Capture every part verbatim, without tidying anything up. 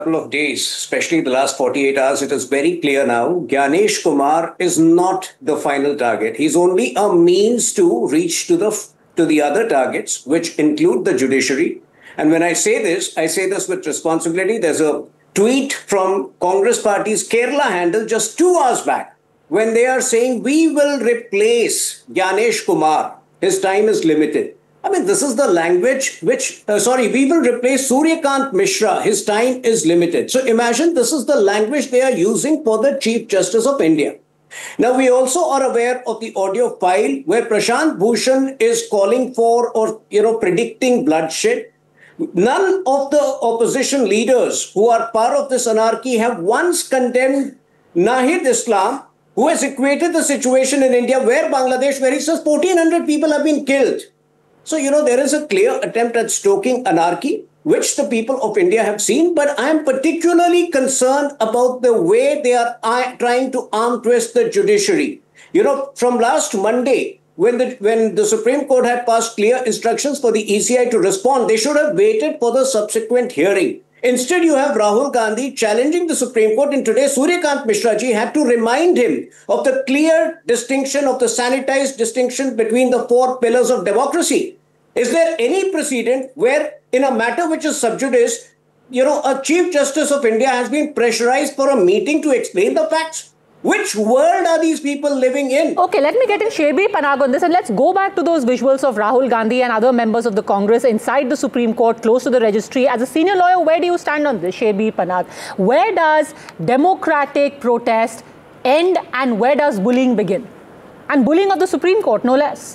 couple of days, especially the last forty-eight hours, it is very clear now. Gyanesh Kumar is not the final target. He's only a means to reach to the to the other targets, which include the judiciary. And when I say this, I say this with responsibility. There's a tweet from Congress Party's Kerala handle just two hours back when they are saying we will replace Gyanesh Kumar. His time is limited. I mean, this is the language which, uh, sorry, we will replace Suryakant Mishra. His time is limited. So imagine this is the language they are using for the Chief Justice of India. Now, we also are aware of the audio file where Prashant Bhushan is calling for or, you know, predicting bloodshed. None of the opposition leaders who are part of this anarchy have once condemned Nahid Islam, who has equated the situation in India where Bangladesh, where he says fourteen hundred people have been killed. So, you know, there is a clear attempt at stoking anarchy, which the people of India have seen. But I am particularly concerned about the way they are trying to arm twist the judiciary. You know, from last Monday, when the, when the Supreme Court had passed clear instructions for the E C I to respond, they should have waited for the subsequent hearing. Instead, you have Rahul Gandhi challenging the Supreme Court, and today Suryakant Mishra ji had to remind him of the clear distinction, of the sanitized distinction between the four pillars of democracy. Is there any precedent where, in a matter which is sub judice, you know, a Chief Justice of India has been pressurized for a meeting to explain the facts? Which world are these people living in? Okay, let me get in Shebi Panag on this, and let's go back to those visuals of Rahul Gandhi and other members of the Congress inside the Supreme Court, close to the registry. As a senior lawyer, where do you stand on this, Shebi Panag? Where does democratic protest end and where does bullying begin? And bullying of the Supreme Court, no less.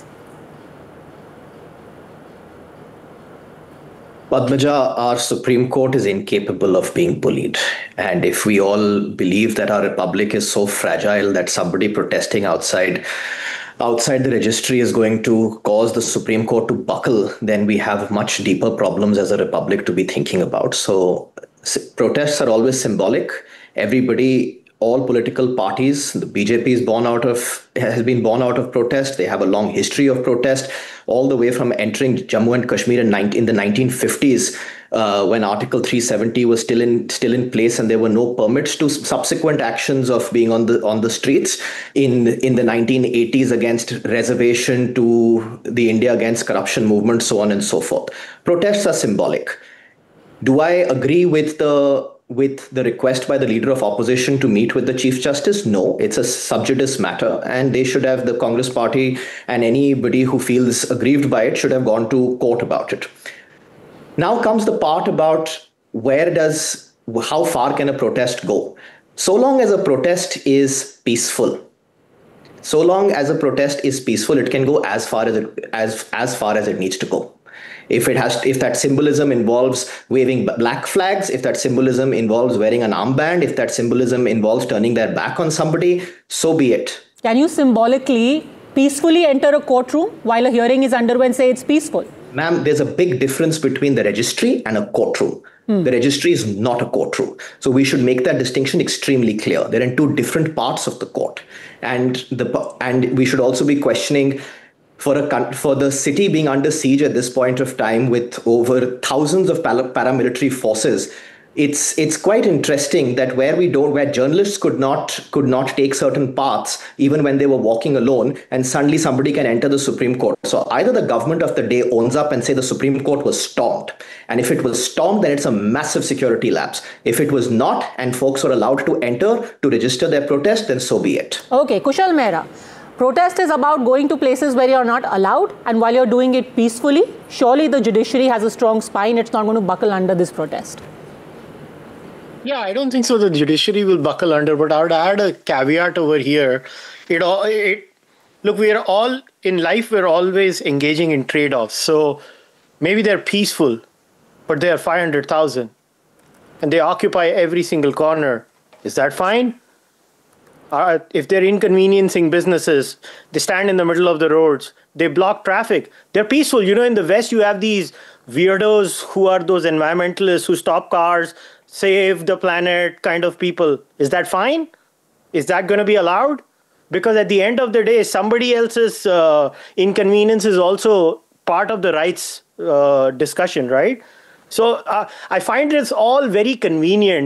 Padmaja, our Supreme Court is incapable of being bullied. And if we all believe that our republic is so fragile that somebody protesting outside outside the registry is going to cause the Supreme Court to buckle, then we have much deeper problems as a republic to be thinking about. So protests are always symbolic. Everybody, all political parties, the B J P is born out of, has been born out of protest. They have a long history of protest, all the way from entering Jammu and Kashmir in, in the nineteen fifties, uh, when Article three seventy was still in still in place, and there were no permits to subsequent actions of being on the on the streets. In in the nineteen eighties, against reservation to the India Against Corruption movement, so on and so forth. Protests are symbolic. Do I agree with the with the request by the leader of opposition to meet with the Chief Justice? No, it's a sub judice matter, and they should have, the Congress party and anybody who feels aggrieved by it should have gone to court about it. Now comes the part about where does, how far can a protest go? So long as a protest is peaceful, so long as a protest is peaceful, it can go as far as it, as, as far as it needs to go. If it has, if that symbolism involves waving black flags, if that symbolism involves wearing an armband, if that symbolism involves turning their back on somebody, so be it. Can you symbolically, peacefully enter a courtroom while a hearing is underway and say it's peaceful? Ma'am, there's a big difference between the registry and a courtroom. Hmm. The registry is not a courtroom. So we should make that distinction extremely clear. They're in two different parts of the court. And the and we should also be questioning, for a for the city being under siege at this point of time with over thousands of paramilitary forces, it's it's quite interesting that where we don't where journalists could not could not take certain paths even when they were walking alone, and suddenly somebody can enter the Supreme Court. So either the government of the day owns up and say the Supreme Court was stormed, and if it was stormed, then it's a massive security lapse. If it was not, and folks were allowed to enter to register their protest, then so be it. Okay, Kushal Mehra. Protest is about going to places where you're not allowed, and while you're doing it peacefully, surely the judiciary has a strong spine. It's not going to buckle under this protest. Yeah, I don't think so. The judiciary will buckle under, but I would add a caveat over here. It all, it, look, we are all in life. We're always engaging in trade-offs. So maybe they're peaceful, but they are five hundred thousand, and they occupy every single corner. Is that fine? Uh, if they're inconveniencing businesses, they stand in the middle of the roads, they block traffic, they're peaceful. You know, in the West, you have these weirdos who are those environmentalists who stop cars, save the planet kind of people. Is that fine? Is that going to be allowed? Because at the end of the day, somebody else's uh, inconvenience is also part of the rights uh, discussion, right? So uh, I find it's all very convenient